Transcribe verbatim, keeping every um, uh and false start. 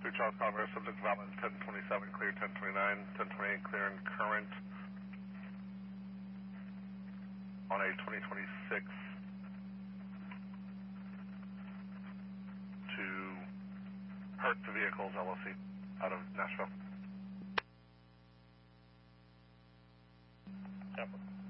Through Charles Palmer, subject development ten twenty-seven, clear ten twenty-nine, ten twenty-eight, clear and current on a twenty twenty-six to Hertz Vehicles L L C out of Nashville. Yep.